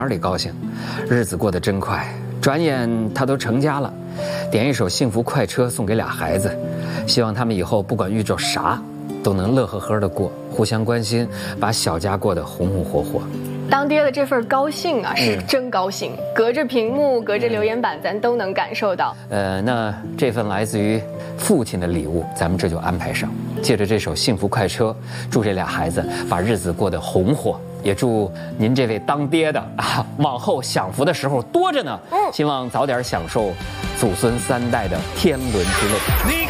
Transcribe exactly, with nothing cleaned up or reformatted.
哪里高兴，日子过得真快，转眼他都成家了。点一首幸福快车送给俩孩子，希望他们以后不管遇着啥，都能乐呵呵的过，互相关心，把小家过得红红火火。 当爹的这份高兴啊，是真高兴，嗯、隔着屏幕，隔着留言板，咱都能感受到。 呃，那这份来自于父亲的礼物，咱们这就安排上。借着这首幸福快车，祝这俩孩子把日子过得红火。也祝您这位当爹的啊，往后享福的时候多着呢。嗯，希望早点享受祖孙三代的天伦之乐。